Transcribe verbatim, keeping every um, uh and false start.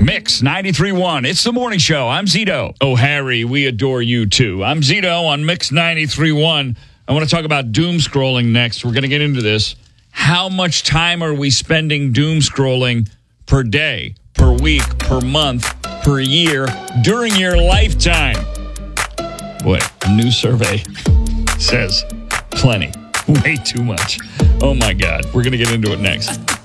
Mix ninety-three point one. It's the morning show. I'm Zito. Oh, Harry, we adore you too. I'm Zito on Mix ninety-three point one. I want to talk about doom scrolling next. We're going to get into this. How much time are we spending doom scrolling per day, per week, per month, per year, during your lifetime? Boy, a new survey says plenty. Way too much. Oh, my God. We're going to get into it next.